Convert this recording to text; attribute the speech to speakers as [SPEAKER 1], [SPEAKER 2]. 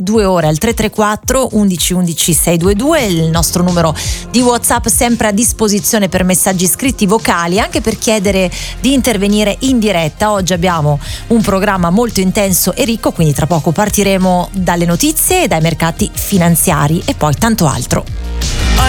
[SPEAKER 1] 2 ore al 334 11 11 622, il nostro numero di WhatsApp sempre a disposizione per messaggi scritti vocali, anche per chiedere di intervenire in diretta. Oggi abbiamo un programma molto intenso e ricco, quindi tra poco partiremo dalle notizie e dai mercati finanziari e poi tanto altro.